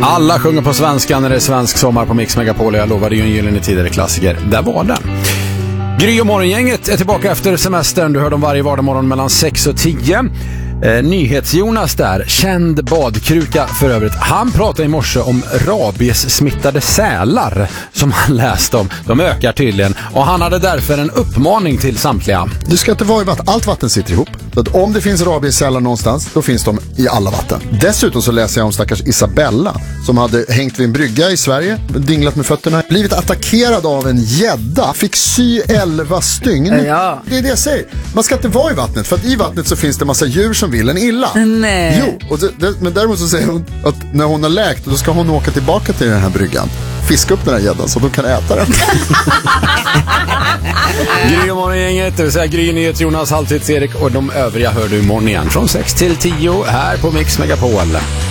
Alla sjunger på svenska när det är svensk sommar på Mix Megapol. Jag lovade ju en gyllene tidigare klassiker. Där var den. Gry och morgongänget är tillbaka efter semestern. Du hör dem varje vardagsmorgon mellan 6 och 10. NyhetsJonas där, känd badkruka för övrigt. Han pratade i morse om rabies-smittade sälar som han läste om. De ökar tydligen och han hade därför en uppmaning till samtliga. Du ska inte vara i vatten. Allt vatten sitter ihop. Så att om det finns rabiessälar någonstans, då finns de i alla vatten. Dessutom så läser jag om stackars Isabella som hade hängt vid en brygga i Sverige, dinglat med fötterna, blivit attackerad av en gädda, fick sy 11 stygn. Ja. Det är det jag säger. Man ska inte vara i vattnet, för att i vattnet så finns det massa djur som vill en illa. Nej. Jo, och men däremot så säger hon att när hon har läkt, då ska hon åka tillbaka till den här bryggan, fiska upp den här gäddan så de kan äta den. Gry och morgongänget, det vill säga Gry, NyhetsJonas, Halvtids-Erik och de övriga hör du imorgon igen från 6 till 10 här på Mix Megapol.